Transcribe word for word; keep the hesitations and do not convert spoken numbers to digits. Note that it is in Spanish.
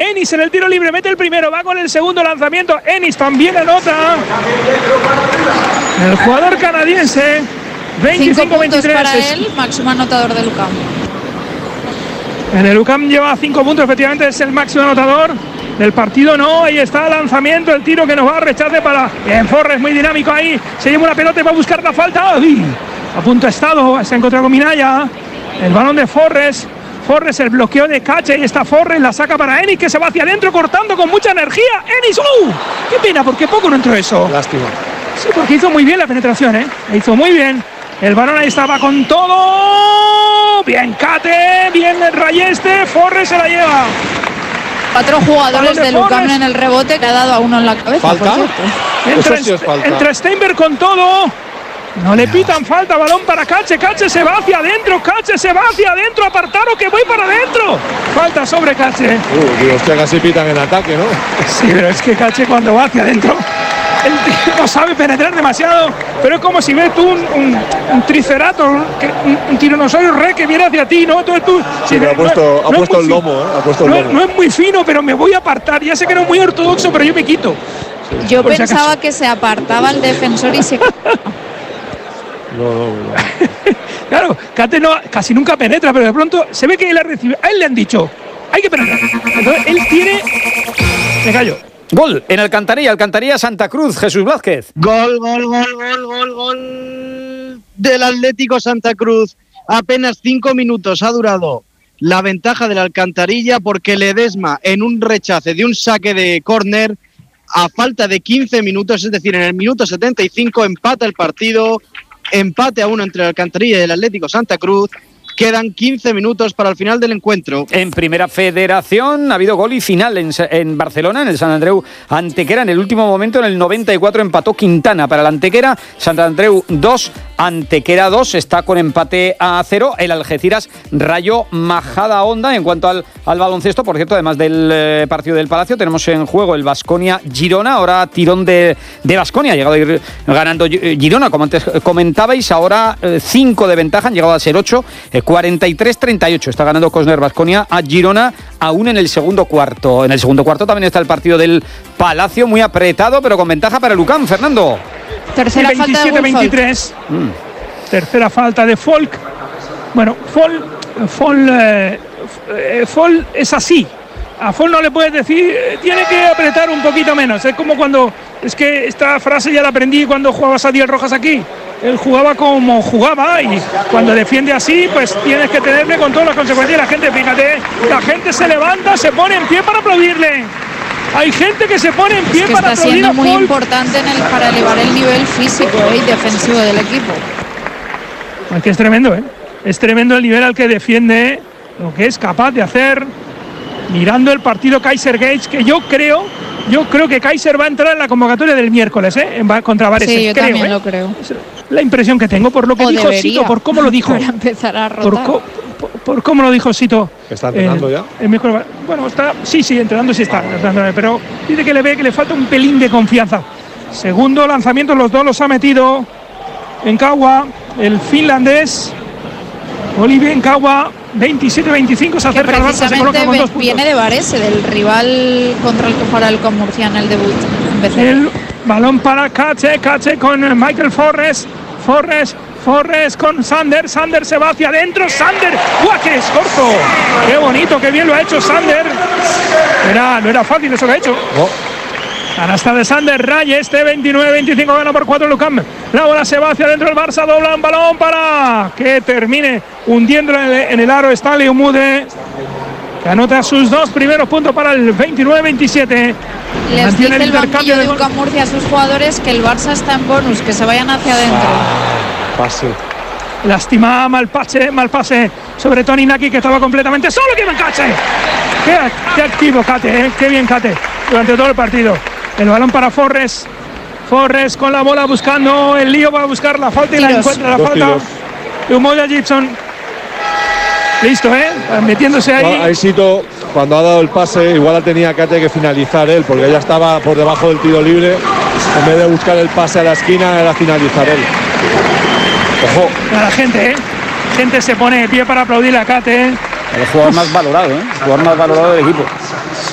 Ennis en el tiro libre, mete el primero, va con el segundo lanzamiento. Ennis también anota. El jugador canadiense, veinticinco veintitrés. Para él, máximo anotador del U C A M. En el U C A M lleva cinco puntos, efectivamente es el máximo anotador del partido. No, ahí está el lanzamiento, el tiro que nos va a rechace para bien, Forres, muy dinámico ahí, se lleva una pelota y va a buscar la falta. ¡Ay! A punto ha estado, se ha encontrado con Minaya, el balón de Forres, Forres, el bloqueo de Cache, y está Forres, la saca para Ennis, que se va hacia adentro cortando con mucha energía. Ennis, ¡uh! ¡Qué pena, porque poco no entró eso! Lástima. Sí, porque hizo muy bien la penetración, ¿eh? Hizo muy bien. El balón ahí estaba con todo. Bien Cate, bien Rayeste, Forres se la lleva. Cuatro jugadores del U C A M en el rebote, que ha dado a uno en la cabeza. ¿Falta? Entra, sí falta. entra Steinberg con todo. No le pitan falta, balón para Cache. Cache se va hacia adentro, Cache se va hacia adentro. Apartaros que voy para adentro. Falta sobre Cache. Uh, Dios, que casi pitan en ataque, ¿no? Sí, pero es que Cache cuando va hacia adentro, el tío no sabe penetrar demasiado, pero es como si ves tú un, un, un triceratops, un, un tiranosaurio rex que viene hacia ti, ¿no? Entonces tú, sí, pero ha puesto, no, ha no puesto el fino, lomo, ¿eh? Ha puesto el no, lomo. No es muy fino, pero me voy a apartar. Ya sé que no es muy ortodoxo, pero yo me quito. Yo Por pensaba si que se apartaba el defensor y se... No, no, no. Claro, Cate no, casi nunca penetra, pero de pronto se ve que él ha recibido. A él le han dicho, hay que penetrar. Entonces él tiene. Me callo. Gol en Alcantarilla, Alcantarilla Santa Cruz, Jesús Blázquez. Gol, gol, gol, gol, gol, gol del Atlético Santa Cruz. Apenas cinco minutos ha durado la ventaja del Alcantarilla porque Ledesma en un rechace de un saque de córner a falta de quince minutos, es decir, en el minuto setenta y cinco empata el partido. Empate a uno entre el Alcantarilla y el Atlético Santa Cruz. Quedan quince minutos para el final del encuentro. En Primera Federación ha habido gol y final en, en Barcelona, en el Sant Andreu Antequera. En el último momento, en el noventa y cuatro, empató Quintana para el Antequera. Sant Andreu dos, Antequera dos. Está con empate a cero. El Algeciras Rayo Majadahonda. En cuanto al, al baloncesto, por cierto, además del eh, partido del Palacio, tenemos en juego el Baskonia Girona. Ahora tirón de Baskonia. Ha llegado a ir ganando Girona, como antes comentabais. Ahora cinco eh, de ventaja, han llegado a ser ocho. Eh, cuarenta y tres treinta y ocho está ganando Cosner Baskonia a Girona, aún en el segundo cuarto. En el segundo cuarto también está el partido del Palacio, muy apretado, pero con ventaja para el U C A M. Fernando. Tercera veintisiete veintitrés. Mm. Tercera falta de Folk. Bueno, Folk, Folk, eh, Folk es así. A Folk no le puedes decir, eh, tiene que apretar un poquito menos. Es como cuando, es que esta frase ya la aprendí cuando jugabas a Diez Rojas aquí. Él jugaba como jugaba y cuando defiende así, pues tienes que tenerle con todas las consecuencias. La gente, fíjate, la gente se levanta, se pone en pie para aplaudirle. Hay gente que se pone en pie es que para está aplaudir siendo a muy Folk. importante en el, para elevar el nivel físico y defensivo del equipo. Es que es tremendo, ¿eh? Es tremendo el nivel al que defiende, lo que es capaz de hacer, mirando el partido Kaiser Gates, que yo creo... Yo creo que Kaiser va a entrar en la convocatoria del miércoles, ¿eh? En, contra Varese. Sí, yo creo, también ¿eh? lo creo. Es la impresión que tengo por lo que o dijo debería, Sito, por cómo lo dijo. Para empezar a rotar. Por, co, por, por cómo lo dijo Sito. ¿Está entrenando el, ya? El miércoles. Bueno, está, sí, sí, entrenando sí está. Ah, pero dice que le ve que le falta un pelín de confianza. Segundo lanzamiento, los dos los ha metido en Kawa, el finlandés. Olivier Kawa, veintisiete veinticinco, se acerca al Barça, se coloca con dos puntos. Viene de Varese, del rival contra el que fuera el Comurciana, el debut. El balón para Cache, Cache con Michael Forres, Forres, Forres con Sander, Sander se va hacia adentro, Sander, ¡guau, qué es corto! ¡Qué bonito, qué bien lo ha hecho Sander! Era, no era fácil eso que ha hecho. Oh. Canasta de Sander, Ray, este veintinueve veinticinco, gana por cuatro el U C A M. La bola se va hacia adentro el Barça, dobla un balón para que termine hundiendo en el, en el aro Stanley Umude, que anota sus dos primeros puntos para el veintinueve veintisiete. Les Mantiene dice el, el banquillo de U C A M Murcia a sus jugadores que el Barça está en bonus, que se vayan hacia adentro. Ah, pase. Lástima, mal pase, mal pase sobre Toni Naki, que estaba completamente solo. ¡Qué bien Cache! ¡Qué, qué activo Cate, eh! ¡Qué bien Cate! Durante todo el partido. El balón para Forres. Forres con la bola buscando el lío, va a buscar la falta y tiros. La encuentra la dos falta. De Umoja Gibson. Listo, ¿eh? Metiéndose ahí. Ahí Sito, cuando ha dado el pase, igual la tenía Cate que finalizar él, porque ya estaba por debajo del tiro libre. En vez de buscar el pase a la esquina, era finalizar él. Ojo. A la gente, ¿eh? Gente se pone de pie para aplaudir a Cate, ¿eh? El jugador más valorado, ¿eh? El jugador más valorado del equipo.